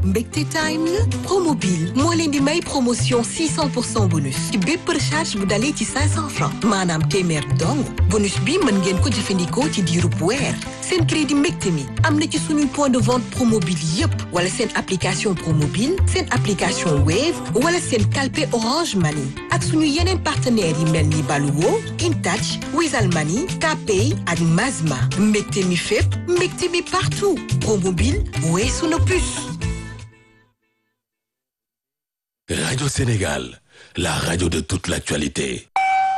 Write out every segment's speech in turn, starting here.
mbégte time la promobile moo leen di may promotion 600% bonus ci bépp recharge bu dalee ci 500 francs maanaam téeméer dong bonus bi mën ngeen ko jëfandikoo ci diirub weer seen crédit mbégte mi am na ci suñuy point de vente promobile yépp wala seen application promobile seen application Wave wala seen kalpe Orange Money ak suñu yeneen partenaires yi mel ni Baluwo Intouch Wizall Money Kpay ak Mazma mbégte mi fépp mbégte mi partout promobile weesu na plus. Radio Sénégal, la radio de toute l'actualité.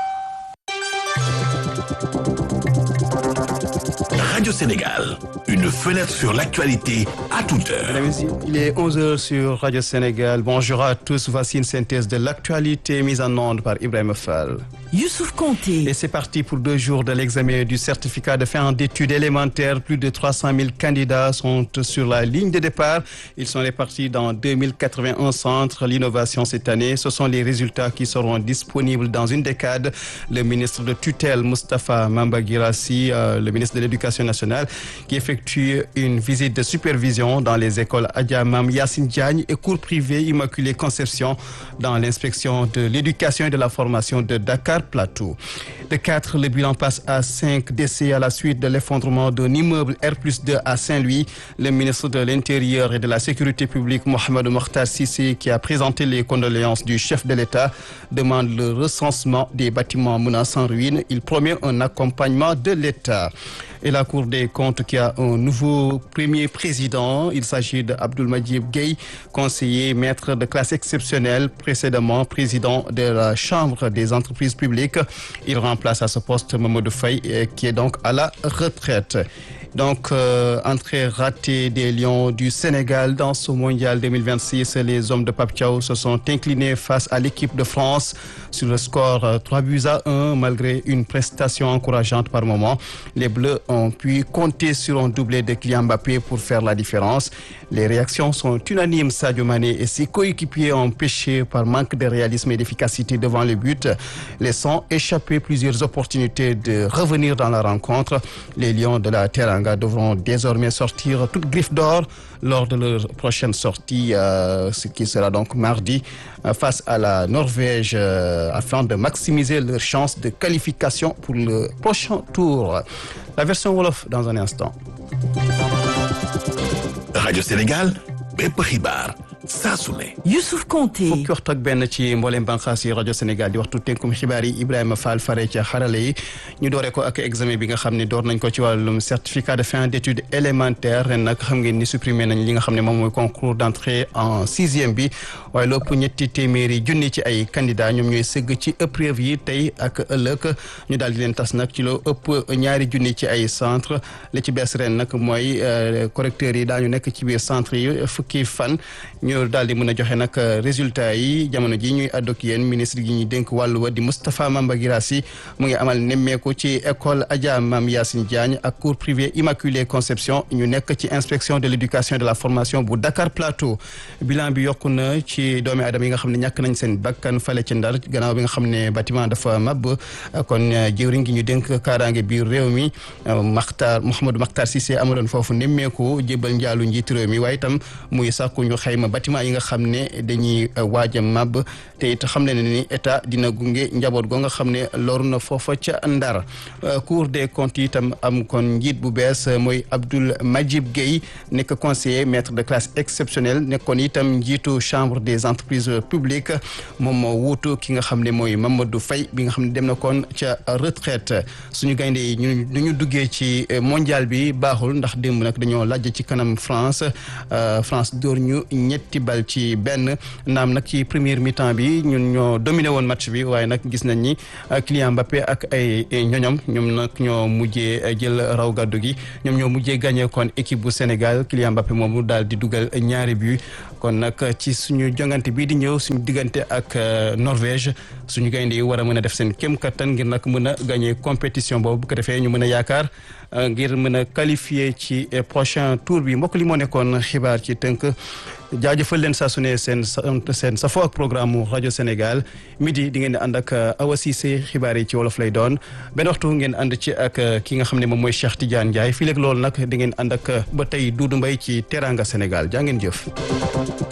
Radio Sénégal, une fenêtre sur l'actualité à toute heure. Il est 11h sur Radio Sénégal. Bonjour à tous. Voici une synthèse de l'actualité mise en onde par Ibrahima Fall. Youssouf Konté. Et c'est parti pour 2 jours de l'examen du certificat de fin d'études élémentaires. Plus de 300 000 candidats sont sur la ligne de départ. Ils sont répartis dans 2081 centres. L'innovation cette année, ce sont les résultats qui seront disponibles dans une décade. Le ministre de tutelle, Moustapha Mamba Guirassy, le ministre de l'Éducation nationale, qui effectue une visite de supervision dans les écoles Adja Mam Yassine Diagne et cours privés Immaculée Conception dans l'inspection de l'éducation et de la formation de Dakar Plateau. De 4, le bilan passe à 5 décès à la suite de l'effondrement d'un immeuble R+2 à Saint-Louis. Le ministre de l'Intérieur et de la Sécurité publique, Mohamedou Mokhtar Cissé, qui a présenté les condoléances du chef de l'État, demande le recensement des bâtiments menaçant ruine. Il promet un accompagnement de l'État. Et la Cour des comptes qui a un nouveau premier président. Il s'agit d'Abdoul Majib Gueye, conseiller maître de classe exceptionnelle, précédemment président de la Chambre des entreprises publiques. Il remplace à ce poste Mamadou Faye, qui est donc à la retraite. Donc, entrée ratée des Lions du Sénégal dans ce mondial 2026. Les hommes de Pape Thiaw se sont inclinés face à l'équipe de France sur le score 3-1 malgré une prestation encourageante par moment. Les Bleus ont pu compter sur un doublé de Kylian Mbappé pour faire la différence. Les réactions sont unanimes. Sadio Mané et ses coéquipiers ont pêché par manque de réalisme et d'efficacité devant le but, laissant échapper plusieurs opportunités de revenir dans la rencontre. Les Lions de la Teranga devront désormais sortir toute griffe d'or lors de leur prochaine sortie, ce qui sera donc mardi, face à la Norvège, afin de maximiser leurs chances de qualification pour le prochain tour. La version Wolof dans un instant. Radio Sénégal, bépp xibaar saa su ne. Youssouf Konté. fukki waxtu ak benn ci mboolem bànqaas yi rajo Sénégal di waxtu tënkum xibaar yi Ibrahima Fall fare ca xarale yi ñu doore ko ak examen bi nga xam ne door nañ ko ci wàllum certificat de fin d'études élémentaires ren nag xam ngeen ni supprimé nañ li nga xam ne moom mooy concours d'entrée en 6e bi waaye lu ëpp ñetti téeméeri junni ci ay candidats ñoom ñooy sëgg ci épreuve yi tey ak ëllëg ñu daal di leen tas nag ci loo ëpp ñaari junni ci ay centre li ci bees ren nag mooy correcteurs yi daañu nekk ci biir centre yi fukki fan ñu daal di mën a joxe nag résultat yi jamono ji ñuy àddoog yéen ministre gi ñuy dénk wàllu wa di Moustapha Mamba Guirassy mu ngi amal nemmeeku ci école Adja Mam Yassine Diagne ak cours privé Immaculée Conception ñu nekk ci inspection de l'éducation et de la formation bu Dakar Plateau. Bilan bi yokku na ci doomi aadama yi nga xam ne ñàkk nañ seen bakkan fale ci Ndar gannaaw bi nga xam ne bâtiment dafa mab kon jëwriñ gi ñu dénk kaaraange biir réew mi Mouhamadou Makhtar Cissé amaloon foofu nemmeeku jébal njaalu njiitu réew mi waaye itam muy sàkku ñu xayma bâtiment yi nga xam ne dañuy waaj a mab te it xam ne ni état dina gunge njaboot go nga xam ne loru na foofa ca Ndar. Cour des comptes itam am kon njiit bu bees mooy Abdoul Majib Gueye nekk conseiller maître de classe exceptionnelle nekkoon itam njiitu chambre des entreprises publiques moom moo wuutu ki nga xam ne mooy Mamadou Faye bi nga xam ne dem na kon ca retraite. Suñu gaynde yi ñu duggee ci mondial bi baaxul ndax démb nag dañoo laaj ci kanam France dóor ñu ñetti bal ci benn naam nag ci première mi-temps bi ñun ñoo dominé woon match bi waaye nag gis nañ ni Kylian Mbappé ak ay ñoñom ñoom nag ñoo mujjee jël raw gàddu gi ñoom ñoo mujjee gagné kon équipe bu Sénégal Kylian Mbappé moomu daal di dugal ñaari but kon nag ci suñu jongante bii di ñëw suñu diggante ak Norvège suñu gaynde yi war a mën a def seen kéem kattan ngir nag mën a gagné compétition boobu bu ko defee ñu mën a yaakaar ngir mën a qualifier ci prochain tour bi mbokk li moo nekkoon xibaar ci tënk jaajëfal leen saa su ne seen safo ak programme mu rajo Sénégal midi di ngeen di ànd ak Awa Cissé xibaar yi ci wolof lay doon benn waxtu ngeen ànd ci ak ki nga xam ne moom mooy Cheikh Tidiane Ndiaye fii léegi loolu nag di ngeen ànd ak ba tey Doudou Mbaye ci Teranga Sénégal jaa ngeen jëf.